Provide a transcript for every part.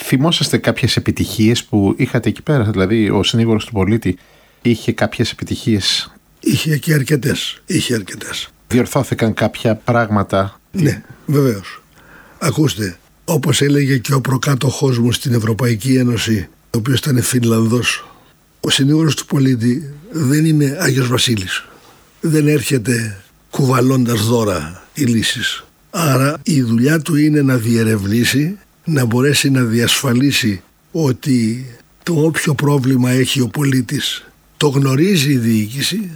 Θυμόσαστε κάποιες επιτυχίες που είχατε εκεί πέρα? Δηλαδή ο συνήγορος του πολίτη είχε κάποιες επιτυχίες? Είχε και αρκετές. Διορθώθηκαν κάποια πράγματα? Ναι, βεβαίως. Ακούστε, όπως έλεγε και ο προκάτοχός μου στην Ευρωπαϊκή Ένωση, ο οποίος ήταν Φινλανδός, ο συνήγορος του πολίτη δεν είναι Άγιος Βασίλης. Δεν έρχεται κουβαλώντας δώρα ή λύσεις. Άρα η δουλειά του είναι να διερευνήσει, να μπορέσει να διασφαλίσει ότι το όποιο πρόβλημα έχει ο πολίτης το γνωρίζει η διοίκηση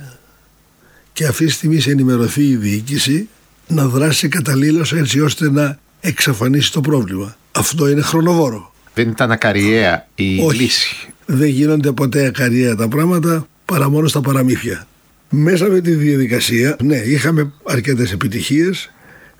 και αυτή τη στιγμή σε ενημερωθεί η διοίκηση να δράσει καταλήλως έτσι ώστε να εξαφανίσει το πρόβλημα. Αυτό είναι χρονοβόρο. Δεν ήταν ακαριαία η Όχι, λύση? δεν γίνονται ποτέ ακαριαία τα πράγματα παρά μόνο στα παραμύθια. Μέσα με τη διαδικασία, ναι, είχαμε αρκετές επιτυχίες.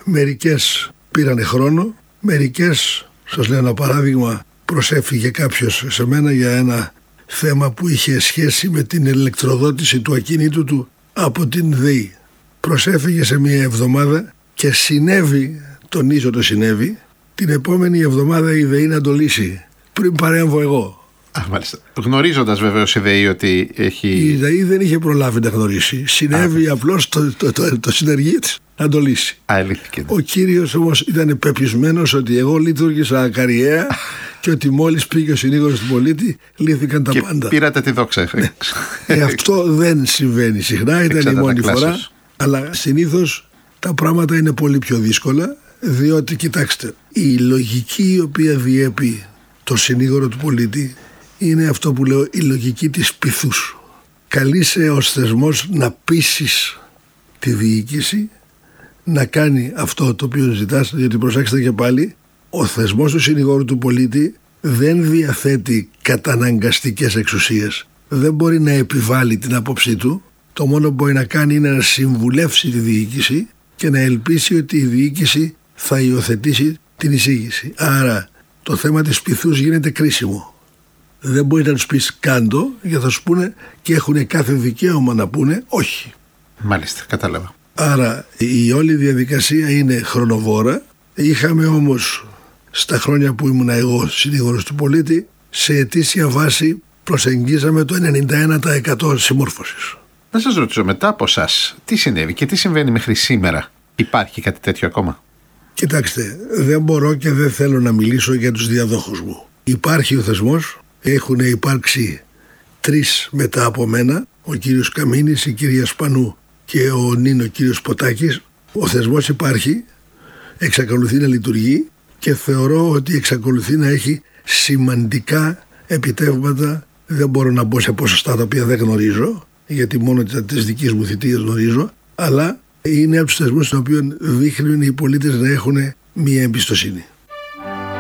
Μερικές πήρανε χρόνο, μερικές, σας λέω ένα παράδειγμα, προσέφυγε κάποιος σε μένα για ένα θέμα που είχε σχέση με την ηλεκτροδότηση του ακίνητου του από την ΔΕΗ. Προσέφυγε σε μία εβδομάδα και συνέβη, τονίζω το συνέβη, την επόμενη εβδομάδα η ΔΕΗ να το λύσει, πριν παρέμβω εγώ. Μάλιστα. Γνωρίζοντας βεβαίως η ΔΕΗ ότι έχει... Η ΔΕΗ δεν είχε προλάβει να γνωρίσει. Συνέβη απλώς το συνεργείο της να το λύσει. Ο κύριος όμως ήταν πεπισμένος ότι εγώ λειτουργήσα ακαριαία και ότι μόλις πήγε ο συνήγορος του πολίτη λύθηκαν τα πάντα. Πήρατε τη δόξα. Ναι. Αυτό δεν συμβαίνει συχνά, ήταν η μόνη φορά. Αλλά συνήθως τα πράγματα είναι πολύ πιο δύσκολα, διότι κοιτάξτε, η λογική η οποία διέπει το συνήγορο του πολίτη είναι αυτό που λέω, η λογική της πειθούς. Καλείσαι ως θεσμός να πείσεις τη διοίκηση να κάνει αυτό το οποίο ζητάς, γιατί προσέξτε και πάλι, ο θεσμός του συνηγόρου του πολίτη δεν διαθέτει καταναγκαστικές εξουσίες. Δεν μπορεί να επιβάλλει την άποψή του. Το μόνο που μπορεί να κάνει είναι να συμβουλεύσει τη διοίκηση και να ελπίσει ότι η διοίκηση θα υιοθετήσει την εισήγηση. Άρα το θέμα της πειθούς γίνεται κρίσιμο. Δεν μπορεί να τους πεις κάντο, γιατί θα σου πούνε και έχουν κάθε δικαίωμα να πούνε όχι. Μάλιστα, κατάλαβα. Άρα η όλη διαδικασία είναι χρονοβόρα. Είχαμε όμως στα χρόνια που ήμουν εγώ συνήγορος του πολίτη, σε ετήσια βάση προσεγγίζαμε το 91% συμμόρφωσης. Να σας ρωτήσω, μετά από εσάς, τι συνέβη και τι συμβαίνει μέχρι σήμερα? Υπάρχει κάτι τέτοιο ακόμα? Κοιτάξτε, δεν μπορώ και δεν θέλω να μιλήσω για τους διαδόχους μου. Υπάρχει ο θεσμός, έχουν υπάρξει 3 μετά από μένα, ο κύριος Καμίνης, η κυρία Σπανού και ο Νίνο κύριος Ποτάκης. Ο θεσμός υπάρχει, εξακολουθεί να λειτουργεί και θεωρώ ότι εξακολουθεί να έχει σημαντικά επιτεύγματα. Δεν μπορώ να μπω σε ποσοστά τα οποία δεν γνωρίζω, γιατί μόνο της δικής μου θητείας γνωρίζω, αλλά είναι από τους θεσμούς στον οποίο δείχνουν οι πολίτες να έχουν μία εμπιστοσύνη.